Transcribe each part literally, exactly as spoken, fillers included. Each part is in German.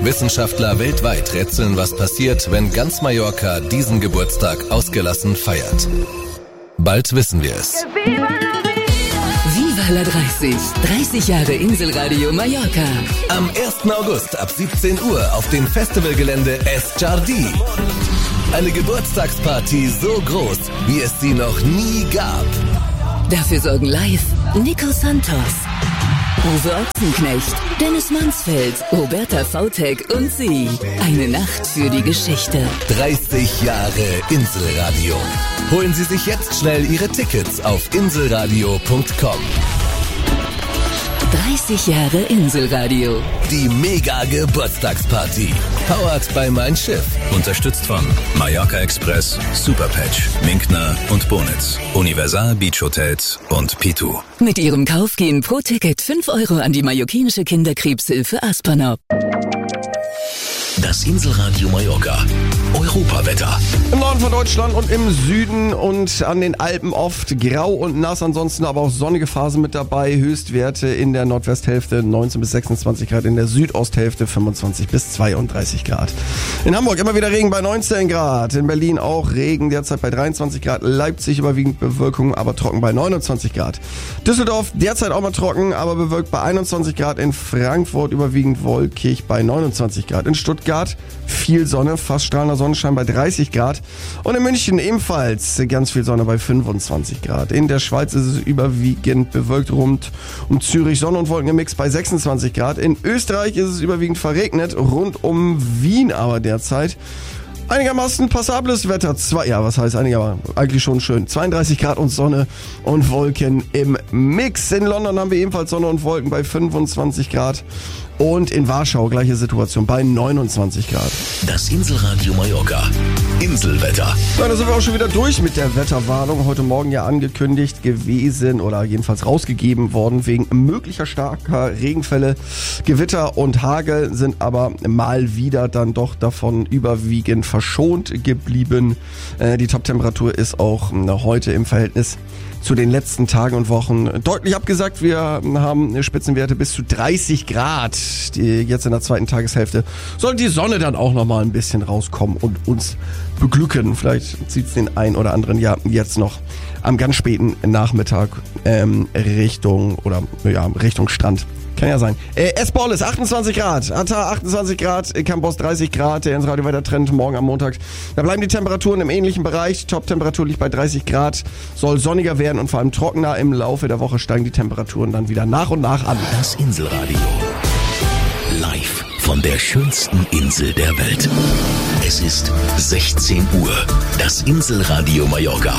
Wissenschaftler weltweit rätseln, was passiert, wenn ganz Mallorca diesen Geburtstag ausgelassen feiert. Bald wissen wir es. Viva la dreißig. dreißig Jahre Inselradio Mallorca. Am ersten August ab siebzehn Uhr auf dem Festivalgelände Es Jardí. Eine Geburtstagsparty so groß, wie es sie noch nie gab. Dafür sorgen live Nico Santos, Uwe Ochsenknecht, Dennis Mansfeld, Roberta Vautek und sie. Eine Nacht für die Geschichte. dreißig Jahre Inselradio. Holen Sie sich jetzt schnell Ihre Tickets auf inselradio punkt com. dreißig Jahre Inselradio. Die Mega-Geburtstagsparty. Powered by Mein Schiff. Unterstützt von Mallorca Express, Superpatch, Minkner und Bonitz, Universal Beach Hotels und Pitu. Mit ihrem Kauf gehen pro Ticket fünf Euro an die mallorquinische Kinderkrebshilfe Aspernop. Das Inselradio Mallorca. Europawetter. Im Norden von Deutschland und im Süden und an den Alpen oft grau und nass, ansonsten aber auch sonnige Phasen mit dabei. Höchstwerte in der Nordwesthälfte neunzehn bis sechsundzwanzig Grad, in der Südosthälfte fünfundzwanzig bis zweiunddreißig Grad. In Hamburg immer wieder Regen bei neunzehn Grad, in Berlin auch Regen derzeit bei dreiundzwanzig Grad, Leipzig überwiegend Bewölkung, aber trocken bei neunundzwanzig Grad. Düsseldorf derzeit auch mal trocken, aber bewölkt bei einundzwanzig Grad, in Frankfurt überwiegend wolkig bei neunundzwanzig Grad, in Stuttgart viel Sonne, fast strahlender Sonnenschein bei dreißig Grad und in München ebenfalls ganz viel Sonne bei fünfundzwanzig Grad. In der Schweiz ist es überwiegend bewölkt, rund um Zürich Sonne und Wolken im Mix bei sechsundzwanzig Grad. In Österreich ist es überwiegend verregnet, rund um Wien aber derzeit einigermaßen passables Wetter. Zwei, ja, was heißt einigermaßen? Eigentlich schon schön. zweiunddreißig Grad und Sonne und Wolken im Mix. In London haben wir ebenfalls Sonne und Wolken bei fünfundzwanzig Grad. Und in Warschau gleiche Situation bei neunundzwanzig Grad. Das Inselradio Mallorca. Inselwetter. Ja, da sind wir auch schon wieder durch mit der Wetterwarnung. Heute Morgen ja angekündigt gewesen oder jedenfalls rausgegeben worden wegen möglicher starker Regenfälle. Gewitter und Hagel sind aber mal wieder dann doch davon überwiegend verschont geblieben. Äh, die Top-Temperatur ist auch äh, heute im Verhältnis zu den letzten Tagen und Wochen deutlich abgesagt. Wir haben Spitzenwerte bis zu dreißig Grad. Die, jetzt in der zweiten Tageshälfte soll die Sonne dann auch noch mal ein bisschen rauskommen und uns beglücken. Vielleicht zieht es den einen oder anderen ja jetzt noch am ganz späten Nachmittag ähm, Richtung oder ja Richtung Strand. Kann ja sein. Äh, S-Ball ist achtundzwanzig Grad, Atta achtundzwanzig Grad, Campos dreißig Grad, der Inselradio Wettertrend morgen am Montag. Da bleiben die Temperaturen im ähnlichen Bereich. Die Top-Temperatur liegt bei dreißig Grad, soll sonniger werden und vor allem trockener. Im Laufe der Woche steigen die Temperaturen dann wieder nach und nach an. Das Inselradio. Live von der schönsten Insel der Welt. Es ist sechzehn Uhr. Das Inselradio Mallorca.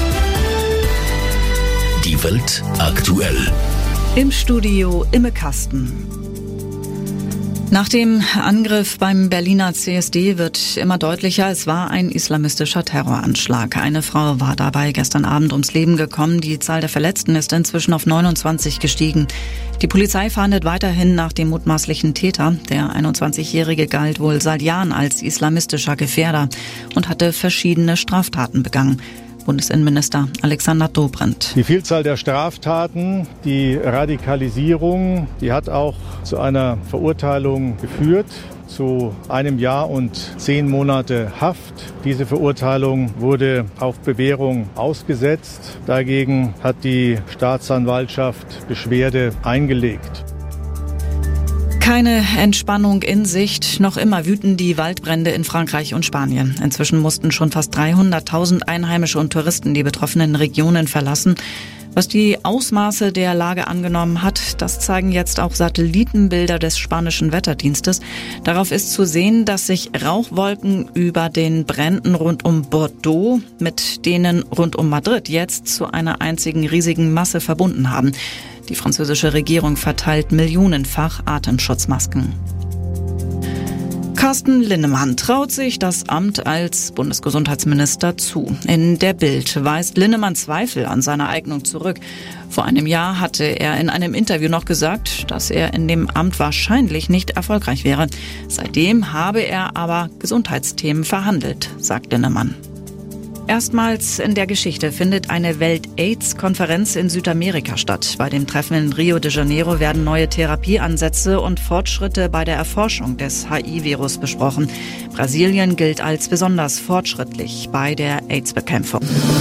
Die Welt aktuell. Im Studio Imme Kasten. Nach dem Angriff beim Berliner C S D wird immer deutlicher, es war ein islamistischer Terroranschlag. Eine Frau war dabei gestern Abend ums Leben gekommen. Die Zahl der Verletzten ist inzwischen auf neunundzwanzig gestiegen. Die Polizei fahndet weiterhin nach dem mutmaßlichen Täter. Der einundzwanzigjährige galt wohl seit Jahren als islamistischer Gefährder und hatte verschiedene Straftaten begangen. Bundesinnenminister Alexander Dobrindt. Die Vielzahl der Straftaten, die Radikalisierung, die hat auch zu einer Verurteilung geführt, zu einem Jahr und zehn Monate Haft. Diese Verurteilung wurde auf Bewährung ausgesetzt. Dagegen hat die Staatsanwaltschaft Beschwerde eingelegt. Keine Entspannung in Sicht. Noch immer wüten die Waldbrände in Frankreich und Spanien. Inzwischen mussten schon fast dreihunderttausend Einheimische und Touristen die betroffenen Regionen verlassen. Was die Ausmaße der Lage angenommen hat, das zeigen jetzt auch Satellitenbilder des spanischen Wetterdienstes. Darauf ist zu sehen, dass sich Rauchwolken über den Bränden rund um Bordeaux mit denen rund um Madrid jetzt zu einer einzigen riesigen Masse verbunden haben. Die französische Regierung verteilt millionenfach Atemschutzmasken. Carsten Linnemann traut sich das Amt als Bundesgesundheitsminister zu. In der Bild weist Linnemann Zweifel an seiner Eignung zurück. Vor einem Jahr hatte er in einem Interview noch gesagt, dass er in dem Amt wahrscheinlich nicht erfolgreich wäre. Seitdem habe er aber Gesundheitsthemen verhandelt, sagt Linnemann. Erstmals in der Geschichte findet eine Welt-AIDS-Konferenz in Südamerika statt. Bei dem Treffen in Rio de Janeiro werden neue Therapieansätze und Fortschritte bei der Erforschung des H I V-Virus besprochen. Brasilien gilt als besonders fortschrittlich bei der AIDS-Bekämpfung.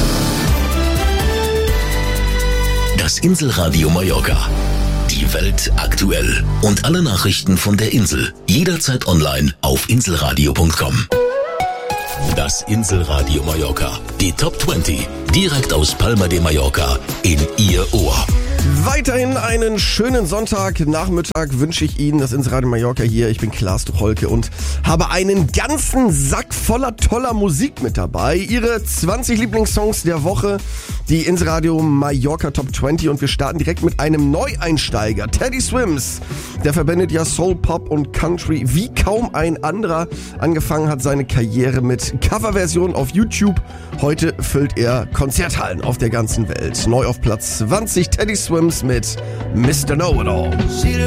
Das Inselradio Mallorca. Die Welt aktuell. Und alle Nachrichten von der Insel. Jederzeit online auf inselradio punkt com. Das Inselradio Mallorca. Die Top zwanzig. Direkt aus Palma de Mallorca in Ihr Ohr. Weiterhin einen schönen Sonntagnachmittag wünsche ich Ihnen. Das Inselradio Mallorca hier. Ich bin Klaas Tucholke und habe einen ganzen Sack voller toller Musik mit dabei. Ihre zwanzig Lieblingssongs der Woche. Die Inselradio Mallorca Top zwanzig und wir starten direkt mit einem Neueinsteiger. Teddy Swims. Der verbindet ja Soul, Pop und Country wie kaum ein anderer. Angefangen hat seine Karriere mit Coverversionen auf YouTube. Heute füllt er Konzerthallen auf der ganzen Welt. Neu auf Platz zwanzig Teddy Swims mit Mister Know-It-All.